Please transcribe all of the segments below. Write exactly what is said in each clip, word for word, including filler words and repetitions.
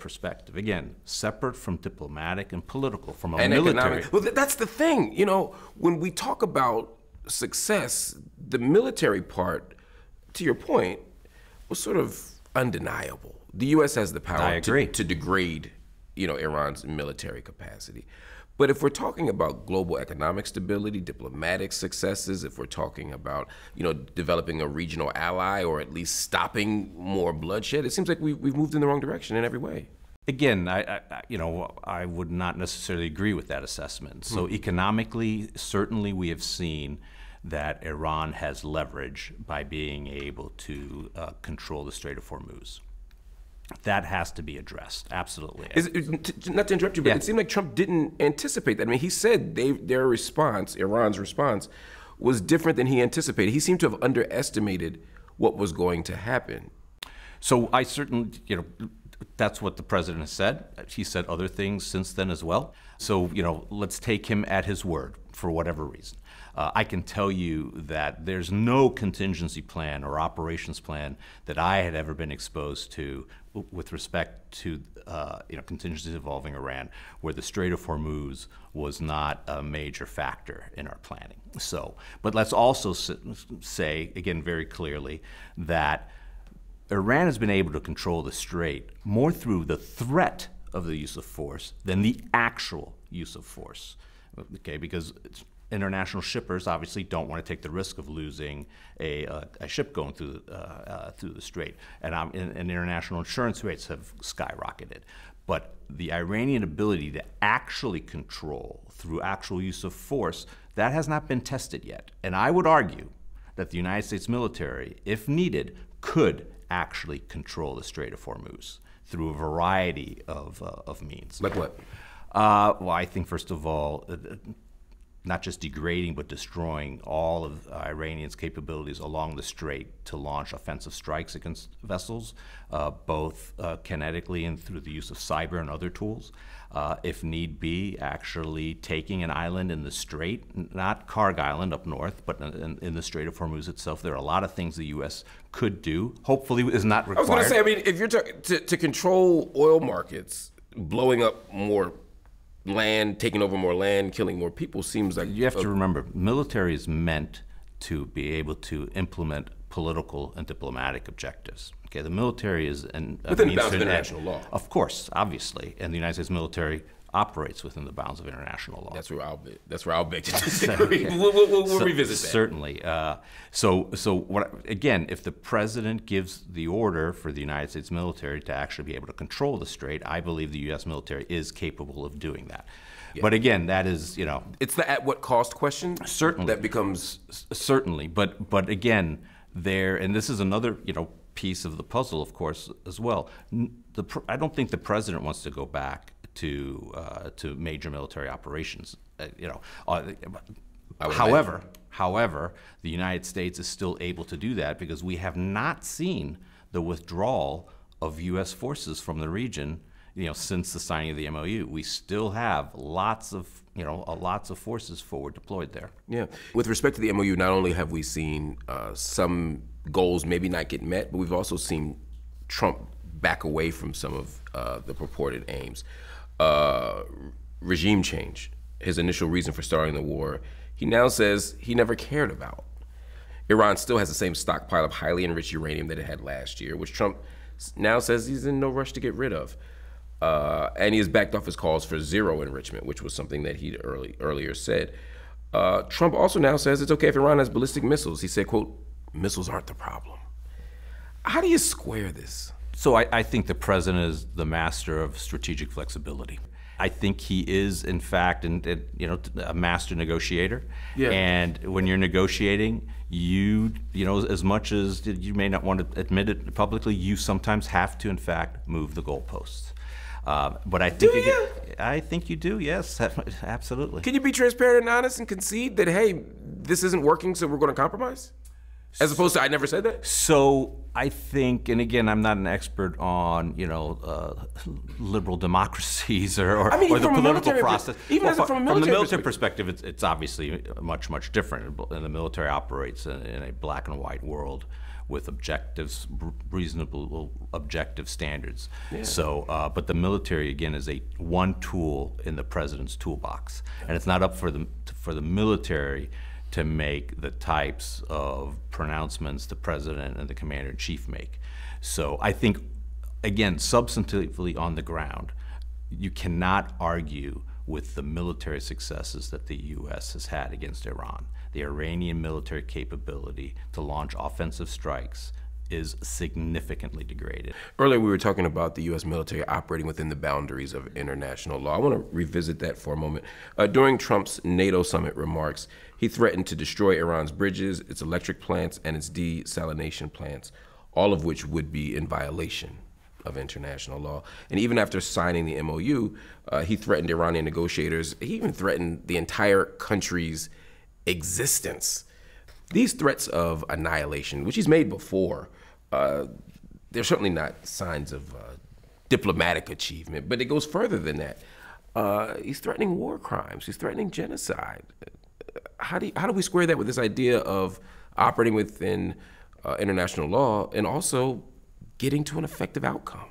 perspective. Again, separate from diplomatic and political, from a and military. Economic. Well, th- that's the thing. You know, when we talk about success, the military part, to your point, was sort of undeniable. The U S has the power I agree. To, to degrade, you know, Iran's military capacity. But if we're talking about global economic stability, diplomatic successes, if we're talking about, you know, developing a regional ally or at least stopping more bloodshed, it seems like we've, we've moved in the wrong direction in every way. Again, I, I, you know, I would not necessarily agree with that assessment. So mm-hmm. economically, certainly we have seen that Iran has leverage by being able to uh, control the Strait of Hormuz. That has to be addressed, absolutely. Is, is, t- not to interrupt you, but yeah. It seemed like Trump didn't anticipate that. I mean, he said they, their response, Iran's response, was different than he anticipated. He seemed to have underestimated what was going to happen. So I certainly, you know, that's what the president has said. He said other things since then as well. So, you know, let's take him at his word for whatever reason. Uh, I can tell you that there's no contingency plan or operations plan that I had ever been exposed to with respect to uh, you know, contingencies involving Iran, where the Strait of Hormuz was not a major factor in our planning. So, but let's also say, again, very clearly, that Iran has been able to control the Strait more through the threat of the use of force than the actual use of force, okay, because it's, international shippers obviously don't want to take the risk of losing a, a, a ship going through the, uh, uh, through the strait, and, um, and, and international insurance rates have skyrocketed. But the Iranian ability to actually control through actual use of force, that has not been tested yet. And I would argue that the United States military, if needed, could actually control the Strait of Hormuz through a variety of, uh, of means. Like what? Uh, well, I think, first of all, uh, not just degrading, but destroying all of uh, Iranians' capabilities along the strait to launch offensive strikes against vessels, uh, both uh, kinetically and through the use of cyber and other tools. Uh, if need be, actually taking an island in the strait, not Karg Island up north, but in, in the Strait of Hormuz itself. There are a lot of things the U S could do. Hopefully is not required. I was going to say, I mean, if you're talking to, to control oil markets, blowing up more land, taking over more land, killing more people seems like... You have to remember, military is meant to be able to implement political and diplomatic objectives. Okay, the military is... An, within the bounds of international law. Of course, obviously, and the United States military operates within the bounds of international law. That's where I'll be. That's where I'll beg to disagree. we'll, we'll, we'll, we'll so, revisit that. Certainly. Uh, so, so what? Again, if the president gives the order for the United States military to actually be able to control the strait, I believe the U S military is capable of doing that. Yeah. But again, that is, you know, it's the at what cost question. Certainly, that becomes certainly. But but again, there, and this is another, you know, piece of the puzzle, of course, as well. The, I don't think the president wants to go back to uh, to major military operations. Uh, you know, uh, however, imagine. however, the United States is still able to do that because we have not seen the withdrawal of U S forces from the region. You know, since the signing of the M O U, we still have lots of you know uh, lots of forces forward deployed there. Yeah. With respect to the M O U, not only have we seen uh, some goals maybe not get met, but we've also seen Trump back away from some of uh, the purported aims. Uh, regime change, his initial reason for starting the war, he now says he never cared about. Iran still has the same stockpile of highly enriched uranium that it had last year, which Trump now says he's in no rush to get rid of. Uh, and he has backed off his calls for zero enrichment, which was something that he early, earlier said. Uh, Trump also now says it's okay if Iran has ballistic missiles. He said, quote, missiles aren't the problem. How do you square this? So I, I think the president is the master of strategic flexibility. I think he is, in fact, and you know, a master negotiator. Yeah. And when you're negotiating, you, you know, as much as you may not want to admit it publicly, you sometimes have to, in fact, move the goalposts. Uh, but I think do you? you, I think you do. Yes, absolutely. Can you be transparent and honest and concede that, hey, this isn't working, so we're going to compromise? As opposed to, I never said that? So I think, and again, I'm not an expert on, you know, uh, liberal democracies or, or, I mean, or the political military, process. Even well, as a, from a military From the military perspective, perspective, it's, it's obviously much, much different. And the military operates in, in a black and white world with objectives, reasonable objective standards. Yeah. So, uh, but the military again is a one tool in the president's toolbox, and it's not up for the for the military to make the types of pronouncements the president and the commander-in-chief make. So I think, again, substantively on the ground, you cannot argue with the military successes that the U S has had against Iran. The Iranian military capability to launch offensive strikes is significantly degraded. Earlier we were talking about the U S military operating within the boundaries of international law. I want to revisit that for a moment. Uh, during Trump's NATO summit remarks, he threatened to destroy Iran's bridges, its electric plants, and its desalination plants, all of which would be in violation of international law. And even after signing the M O U, uh, he threatened Iranian negotiators. He even threatened the entire country's existence. These threats of annihilation, which he's made before, uh, they're certainly not signs of uh, diplomatic achievement, but it goes further than that. Uh, he's threatening war crimes. He's threatening genocide. How do you, how do we square that with this idea of operating within uh, international law and also getting to an effective outcome?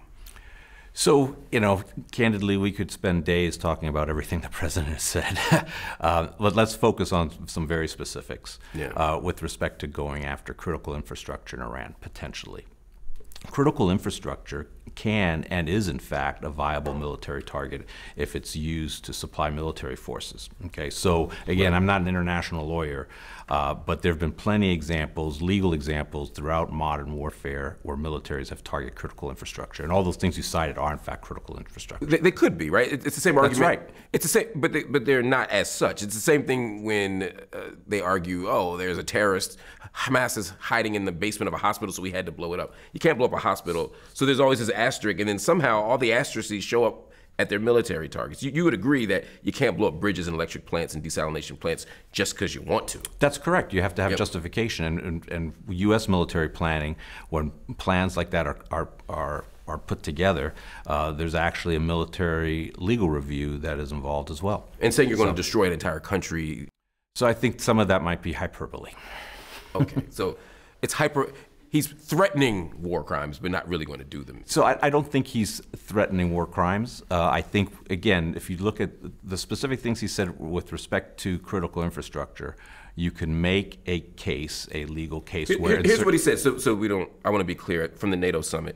So, you know, candidly, we could spend days talking about everything the president has said. uh, but let's focus on some very specifics Yeah. uh, with respect to going after critical infrastructure in Iran, potentially. Critical infrastructure can and is, in fact, a viable military target if it's used to supply military forces. Okay, so again, I'm not an international lawyer, uh, but there have been plenty of examples, legal examples throughout modern warfare where militaries have targeted critical infrastructure, and all those things you cited are, in fact, critical infrastructure. They, they could be, right? It's the same That's argument. right. It's the same, but they, but they're not as such. It's the same thing when uh, they argue, oh, there's a terrorist. Hamas is hiding in the basement of a hospital, so we had to blow it up. You can't blow up a hospital, so there's always this asterisk, and then somehow all the asterisks show up at their military targets. You, you would agree that you can't blow up bridges and electric plants and desalination plants just because you want to. That's correct. You have to have Yep. justification, and, and, and U S military planning, when plans like that are are are, are put together, uh, there's actually a military legal review that is involved as well. And saying you're going So- to destroy an entire country. So I think some of that might be hyperbole. Okay, so it's hyper. He's threatening war crimes, but not really going to do them. So I, I don't think he's threatening war crimes. Uh, I think, again, if you look at the specific things he said with respect to critical infrastructure, you can make a case, a legal case. Here- where Here's what he said, so, so we don't, I want to be clear from the NATO summit.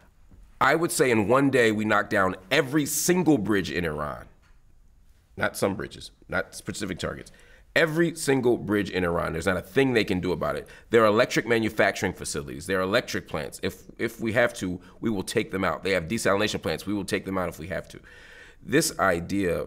I would say in one day we knocked down every single bridge in Iran. Not some bridges, not specific targets. Every single bridge in Iran, there's not a thing they can do about it. There are electric manufacturing facilities. There are electric plants. If, if we have to, we will take them out. They have desalination plants. We will take them out if we have to. This idea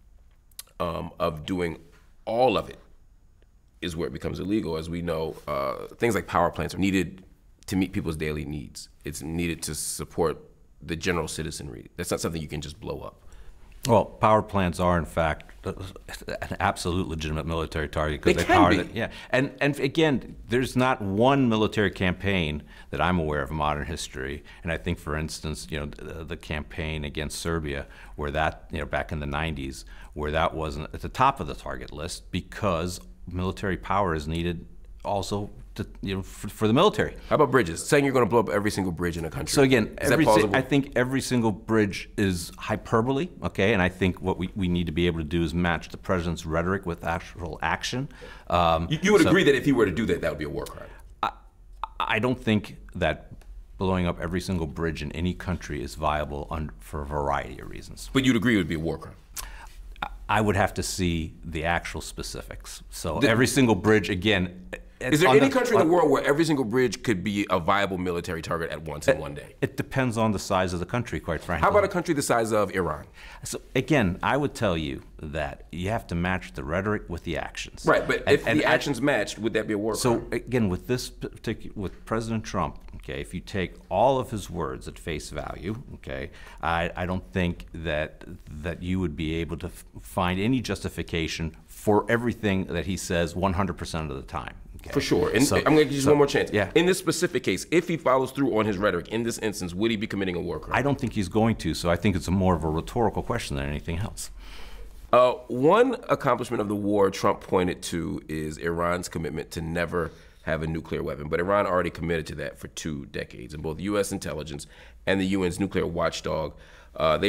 um, of doing all of it is where it becomes illegal. As we know, uh, things like power plants are needed to meet people's daily needs. It's needed to support the general citizenry. That's not something you can just blow up. Well, power plants are, in fact, an absolute legitimate military target They because can power be. that. Yeah, and and again, there's not one military campaign that I'm aware of in modern history, and I think, for instance, you know, the, the campaign against Serbia, where that, you know, back in the nineties, where that wasn't at the top of the target list because military power is needed also to, you know, for, for the military. How about bridges? Saying you're going to blow up every single bridge in a country. So again, is that every si- plausible? I think every single bridge is hyperbole, okay? And I think what we, we need to be able to do is match the president's rhetoric with actual action. Um, you, you would so agree that if he were to do that, that would be a war crime. I, I don't think that blowing up every single bridge in any country is viable un, for a variety of reasons. But you'd agree it would be a war crime. I would have to see the actual specifics. So The- every single bridge, again. Is there on any the- country in on- the world where every single bridge could be a viable military target at once in one day? It depends on the size of the country, quite frankly. How about a country the size of Iran? So again, I would tell you that you have to match the rhetoric with the actions. Right, but And- if and the I- actions matched, would that be a war So crime? again, with this particular, with President Trump, okay, if you take all of his words at face value, okay, I, I don't think that that you would be able to f- find any justification for everything that he says one hundred percent of the time. Okay? For sure. And So- I'm going to give you so- one more chance. Yeah. In this specific case, if he follows through on his rhetoric, in this instance, would he be committing a war crime? I don't think he's going to. So I think it's a more of a rhetorical question than anything else. Uh, one accomplishment of the war Trump pointed to is Iran's commitment to never have a nuclear weapon. But Iran already committed to that for two decades. And both U S intelligence and the U N's nuclear watchdog, uh, they